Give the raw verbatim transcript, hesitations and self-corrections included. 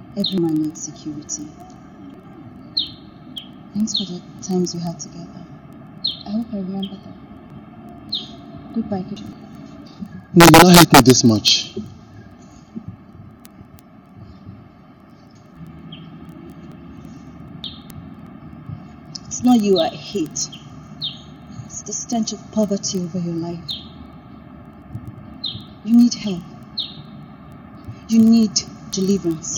Every man needs security. Thanks for the times we had together. I hope I remember them. Goodbye, good. No, you don't hate me this much. It's not you I hate. It's the stench of poverty over your life. You need help. You need deliverance.